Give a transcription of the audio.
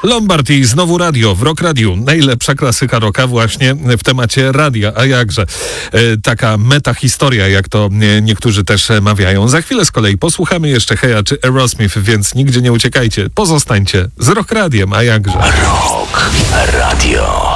Lombard i znowu radio w Rock Radiu. Najlepsza klasyka rocka właśnie w temacie radia. A jakże? Taka metahistoria, jak to niektórzy też mawiają. Za chwilę z kolei posłuchamy jeszcze Heja czy Aerosmith, więc nigdzie nie uciekajcie. Pozostańcie z Rock Radiem. A jakże? Rock Radio.